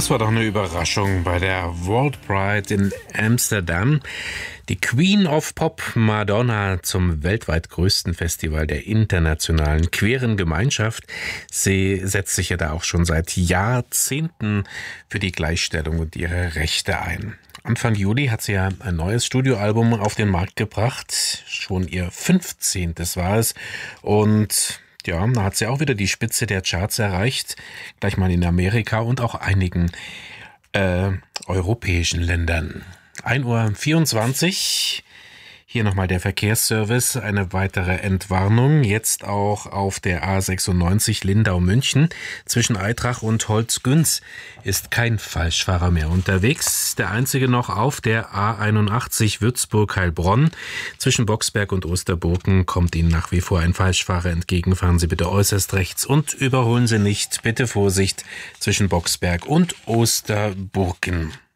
Das war doch eine Überraschung bei der World Pride in Amsterdam. Die Queen of Pop, Madonna, zum weltweit größten Festival der internationalen queeren Gemeinschaft. Sie setzt sich ja da auch schon seit Jahrzehnten für die Gleichstellung und ihre Rechte ein. Anfang Juli hat sie ja ein neues Studioalbum auf den Markt gebracht. Schon ihr 15. war es. Und ja, da hat sie auch wieder die Spitze der Charts erreicht. Gleich mal in Amerika und auch einigen europäischen Ländern. 1:24 Uhr. Hier nochmal der Verkehrsservice, eine weitere Entwarnung. Jetzt auch auf der A96 Lindau-München. Zwischen Aitrach und Holzgünz ist kein Falschfahrer mehr unterwegs. Der einzige noch auf der A81 Würzburg-Heilbronn. Zwischen Boxberg und Osterburgen kommt Ihnen nach wie vor ein Falschfahrer entgegen. Fahren Sie bitte äußerst rechts und überholen Sie nicht. Bitte Vorsicht zwischen Boxberg und Osterburgen.